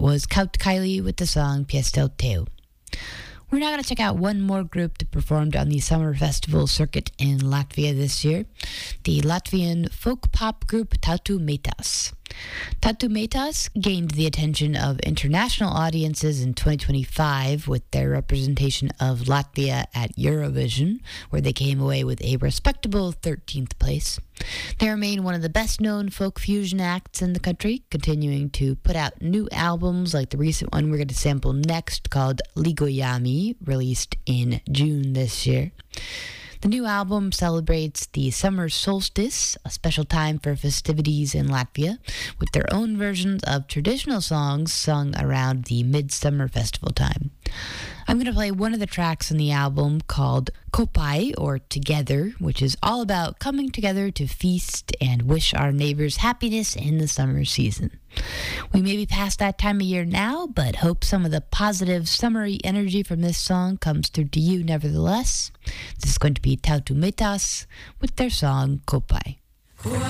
was Kautkaili with the song Piestel Teo. We're now going to check out one more group that performed on the summer festival circuit in Latvia this year, the Latvian folk pop group Tatu Metas. Tatu Metas gained the attention of international audiences in 2025 with their representation of Latvia at Eurovision, where they came away with a respectable 13th place. They remain one of the best-known folk fusion acts in the country, continuing to put out new albums like the recent one we're going to sample next called Ligoyami, released in June this year. The new album celebrates the summer solstice, a special time for festivities in Latvia, with their own versions of traditional songs sung around the midsummer festival time. I'm going to play one of the tracks on the album called Kopai, or Together, which is all about coming together to feast and wish our neighbors happiness in the summer season. We may be past that time of year now, but hope some of the positive summery energy from this song comes through to you nevertheless. This is going to be Tatu Metas with their song Kopai.